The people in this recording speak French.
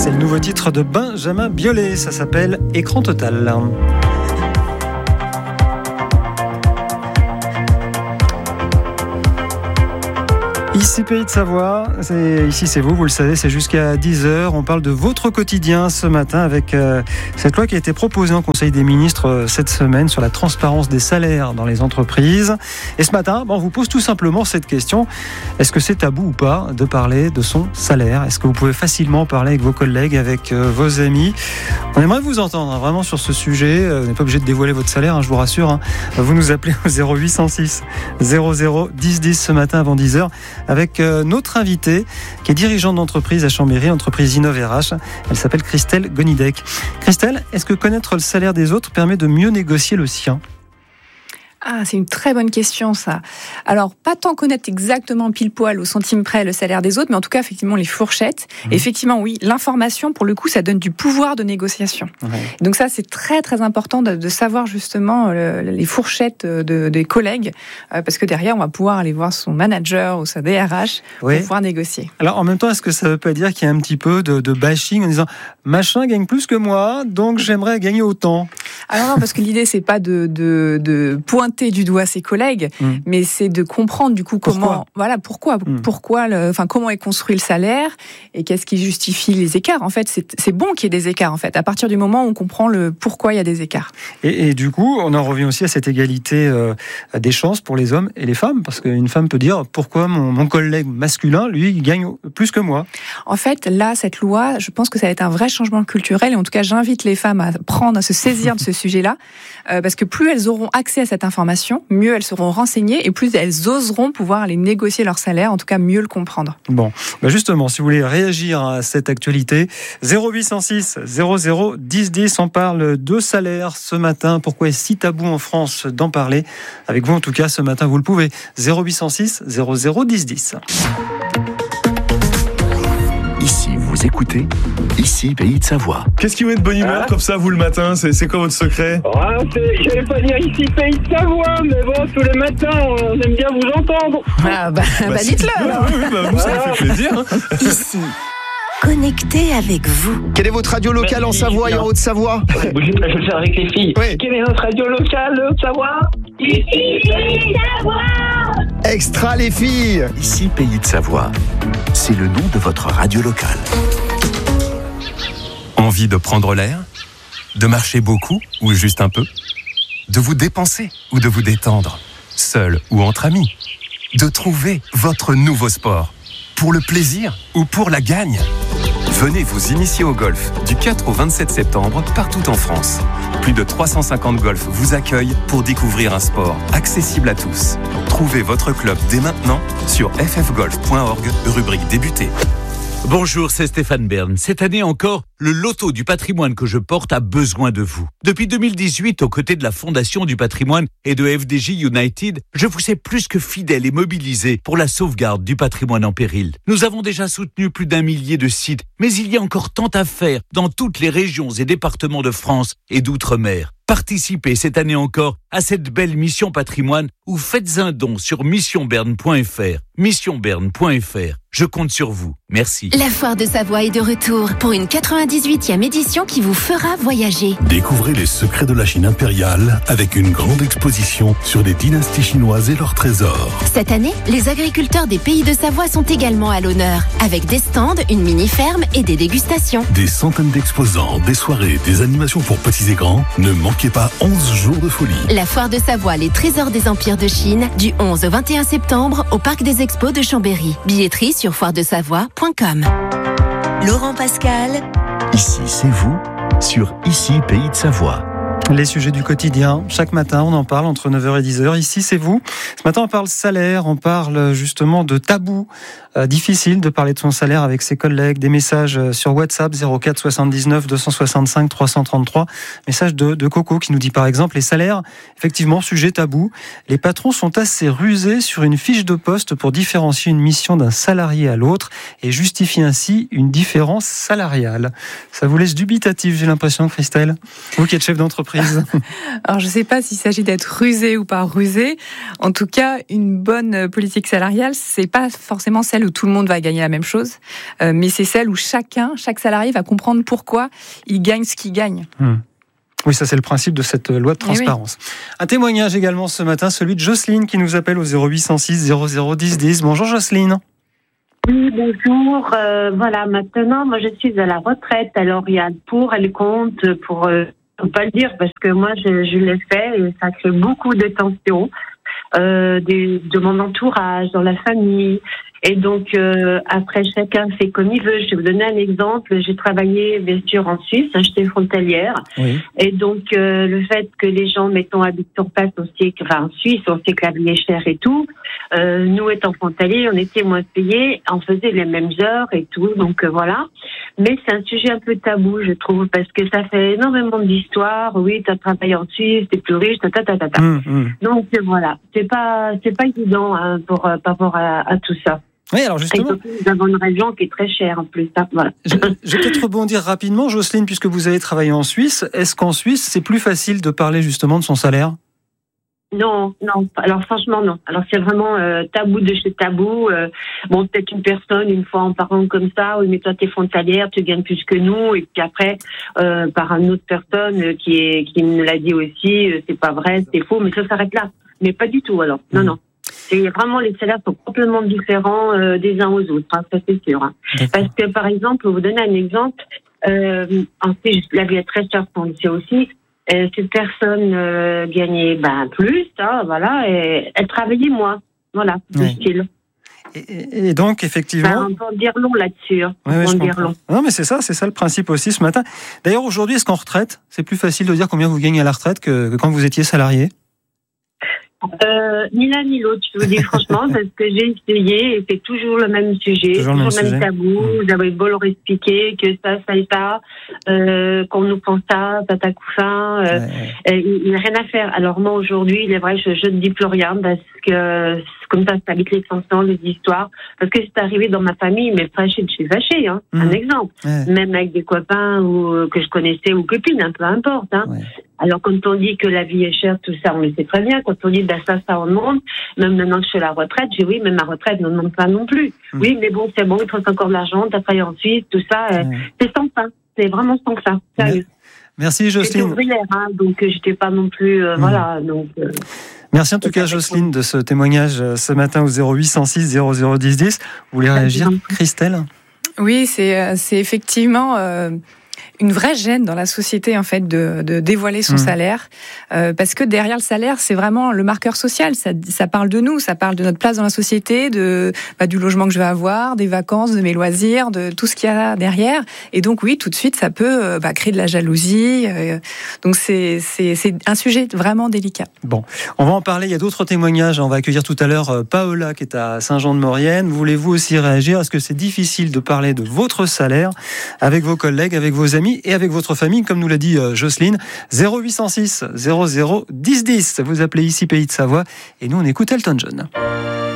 C'est le nouveau titre de Benjamin Biolay, ça s'appelle Écran Total. Ici Pays de Savoie, ici c'est vous le savez, c'est jusqu'à 10h. On parle de votre quotidien ce matin avec cette loi qui a été proposée en Conseil des ministres cette semaine sur la transparence des salaires dans les entreprises. Et ce matin, on vous pose tout simplement cette question. Est-ce que c'est tabou ou pas de parler de son salaire ? Est-ce que vous pouvez facilement parler avec vos collègues, avec vos amis ? On aimerait vous entendre vraiment sur ce sujet. Vous n'êtes pas obligé de dévoiler votre salaire, je vous rassure. Vous nous appelez au 0806 00 10 10 ce matin avant 10h. Avec notre invitée qui est dirigeante d'entreprise à Chambéry, entreprise InnovRH. Elle s'appelle Christelle Gonidec. Christelle, est-ce que connaître le salaire des autres permet de mieux négocier le sien ? Ah, c'est une très bonne question, ça. Alors, pas tant connaître exactement pile poil au centime près le salaire des autres, mais en tout cas, effectivement, les fourchettes. Effectivement, oui, l'information, pour le coup, ça donne du pouvoir de négociation. Donc ça, c'est très, très important de savoir justement les fourchettes des collègues, parce que derrière, on va pouvoir aller voir son manager ou sa DRH pour pouvoir négocier. Alors, en même temps, est-ce que ça ne veut pas dire qu'il y a un petit peu de bashing en disant « machin gagne plus que moi, donc j'aimerais gagner autant ». Alors non, parce que l'idée, c'est pas de pointer du doigt ses collègues, mais c'est de comprendre du coup comment, pourquoi comment est construit le salaire et qu'est-ce qui justifie les écarts. En fait, c'est bon qu'il y ait des écarts. En fait, à partir du moment où on comprend le pourquoi il y a des écarts. Et du coup, on en revient aussi à cette égalité des chances pour les hommes et les femmes, parce qu'une femme peut dire pourquoi mon collègue masculin, lui, il gagne plus que moi. En fait, là, cette loi, je pense que ça va être un vrai changement culturel. Et en tout cas, j'invite les femmes à se saisir de ce sujet-là, parce que plus elles auront accès à cette information, mieux elles seront renseignées et plus elles oseront pouvoir aller négocier leur salaire, en tout cas mieux le comprendre. Bon, justement, si vous voulez réagir à cette actualité, 0806 00 10 10, on parle de salaire ce matin. Pourquoi est-ce si tabou en France d'en parler ? Avec vous en tout cas, ce matin, vous le pouvez. 0806 00 10 10. Ici, vous écoutez Ici, Pays de Savoie. Qu'est-ce qui vous met de bonne humeur comme ça, vous, le matin ? C'est quoi votre secret ? Je vais pas dire Ici, Pays de Savoie, mais bon, tous les matins, on aime bien vous entendre. Dites-le. Nous, ça nous fait plaisir. Ici, connecté avec vous. Quelle est votre radio locale en Savoie et en Haute-Savoie ? Je vais le faire avec les filles. Oui. Quelle est notre radio locale de Haute-Savoie ? Ici, Pays de Savoie. Extra, les filles. Ici, Pays de Savoie. C'est le nom de votre radio locale. Envie de prendre l'air ? De marcher beaucoup ou juste un peu ? De vous dépenser ou de vous détendre ? Seul ou entre amis ? De trouver votre nouveau sport ? Pour le plaisir ou pour la gagne ? Venez vous initier au golf du 4 au 27 septembre partout en France. Plus de 350 golfs vous accueillent pour découvrir un sport accessible à tous. Trouvez votre club dès maintenant sur ffgolf.org, rubrique débuter. Bonjour, c'est Stéphane Bern. Cette année encore, le loto du patrimoine que je porte a besoin de vous. Depuis 2018, aux côtés de la Fondation du patrimoine et de FDJ United, je vous sais plus que fidèle et mobilisé pour la sauvegarde du patrimoine en péril. Nous avons déjà soutenu plus d'1 millier de sites, mais il y a encore tant à faire dans toutes les régions et départements de France et d'outre-mer. Participez cette année encore à cette belle mission patrimoine ou faites un don sur missionberne.fr. Missionberne.fr. Je compte sur vous. Merci. La Foire de Savoie est de retour pour une 98e édition qui vous fera voyager. Découvrez les secrets de la Chine impériale avec une grande exposition sur les dynasties chinoises et leurs trésors. Cette année, les agriculteurs des Pays de Savoie sont également à l'honneur, avec des stands, une mini-ferme et des dégustations. Des centaines d'exposants, des soirées, des animations pour petits et grands. Ne manquez pas 11 jours de folie. La Foire de Savoie, les trésors des empires de Chine, du 11 au 21 septembre au Parc des Expos de Chambéry. Billetterie sur foiredesavoie.com. Laurent Pascal. Ici, c'est vous sur Ici, Pays de Savoie. Les sujets du quotidien, chaque matin on en parle entre 9h et 10h. Ici c'est vous. Ce matin on parle salaire, on parle justement de tabou. Difficile de parler de son salaire avec ses collègues. Des messages sur WhatsApp 04 79 265 333. Message de Coco qui nous dit par exemple les salaires, effectivement sujet tabou. Les patrons sont assez rusés sur une fiche de poste pour différencier une mission d'un salarié à l'autre et justifient ainsi une différence salariale. Ça vous laisse dubitatif, j'ai l'impression, Christelle. Vous qui êtes chef d'entreprise. surprise. Alors, je ne sais pas s'il s'agit d'être rusé ou pas rusé. En tout cas, une bonne politique salariale, c'est pas forcément celle où tout le monde va gagner la même chose, mais c'est celle où chaque salarié va comprendre pourquoi il gagne ce qu'il gagne. Oui, ça c'est le principe de cette loi de transparence. Oui. Un témoignage également ce matin, celui de Jocelyne qui nous appelle au 0806 0010 10. Bonjour Jocelyne. Oui, bonjour. Voilà, maintenant, moi je suis à la retraite. Alors il y a le pour et le contre. Pour faut pas le dire parce que moi je l'ai fait et ça crée beaucoup de tensions de mon entourage, dans la famille. Et donc, après, chacun fait comme il veut. Je vais vous donner un exemple. J'ai travaillé, bien sûr, en Suisse, j'étais frontalière. Oui. Et donc, le fait que les gens, mettons, habitent sur place, on sait que, en Suisse, on sait que la vie est chère et tout. Nous, étant frontaliers, on était moins payés, on faisait les mêmes heures et tout. Donc, voilà. Mais c'est un sujet un peu tabou, je trouve, parce que ça fait énormément d'histoires. Oui, t'as travaillé en Suisse, t'es plus riche, Donc, voilà. C'est pas évident, hein, par rapport à tout ça. Oui, alors justement. Nous avons une région qui est très chère en plus. Hein, voilà. Je vais peut-être rebondir rapidement, Jocelyne, puisque vous avez travaillé en Suisse. Est-ce qu'en Suisse, c'est plus facile de parler justement de son salaire ? Non. Alors franchement, non. Alors c'est vraiment tabou de chez tabou. Bon, peut-être une personne, une fois en parlant comme ça, oui, mais toi t'es frontalière, tu gagnes plus que nous. Et puis après, par une autre personne qui me l'a dit aussi, c'est pas vrai, c'est faux, mais ça s'arrête là. Mais pas du tout alors. Non. Et vraiment, les salaires sont complètement différents des uns aux autres, hein, ça c'est sûr. Hein. Parce que, par exemple, pour vous donner un exemple, ensuite, la vie est très chère, on le sait aussi. Cette personne gagnait plus, hein, voilà, et elle travaillait moins, voilà, du style. Et donc, effectivement... on peut en dire long là-dessus. Hein. Oui, je comprends. Non, mais c'est ça le principe aussi ce matin. D'ailleurs, aujourd'hui, est-ce qu'en retraite, c'est plus facile de dire combien vous gagnez à la retraite que quand vous étiez salarié ? Ni l'un ni l'autre, je vous dis franchement, parce que j'ai essayé et c'est toujours le même sujet, toujours le même tabou. Vous avez beau leur expliquer que ça et ça, qu'on nous pense ça, couffin, il n'y a rien à faire. Alors moi aujourd'hui, il est vrai, je ne dis plus rien parce que comme ça habite les tensions, les histoires. Parce que c'est arrivé dans ma famille, mais fâché de chez fâché, hein, un exemple. Même avec des copains ou que je connaissais ou copines, hein, peu importe. Hein. Alors quand on dit que la vie est chère, tout ça, on le sait très bien. Quand on dit ça on demande. Même maintenant que je suis à la retraite, j'ai oui, mais ma retraite ne demande pas non plus. Oui, mais bon, c'est bon, il te reste encore de l'argent, t'as travaillé en Suisse, tout ça. C'est sans fin. C'est vraiment sans fin. Sérieux. Merci Jocelyne. J'étais ouvrière, hein, donc j'étais pas non plus, voilà. Donc. Merci en tout cas Jocelyne de ce témoignage ce matin au 0806 0010 10. Vous voulez réagir, Christelle ? Oui, c'est effectivement une vraie gêne dans la société en fait de dévoiler son salaire parce que derrière le salaire c'est vraiment le marqueur social, ça parle de nous, ça parle de notre place dans la société, du logement que je vais avoir, des vacances, de mes loisirs, de tout ce qu'il y a derrière, et donc oui, tout de suite ça peut créer de la jalousie, donc c'est un sujet vraiment délicat. Bon, on va en parler, il y a d'autres témoignages, on va accueillir tout à l'heure Paola qui est à Saint-Jean-de-Maurienne. Voulez-vous aussi réagir ? Est-ce que c'est difficile de parler de votre salaire avec vos collègues, avec vos amis et avec votre famille, comme nous l'a dit Jocelyne? 0806 00 10 10. Vous appelez ici Pays de Savoie et nous on écoute Elton John.